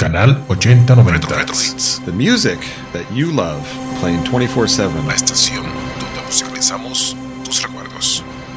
Canal 8090. Retro Hits. The music that you love, playing 24/7. La estación donde musicalizamos tus recuerdos.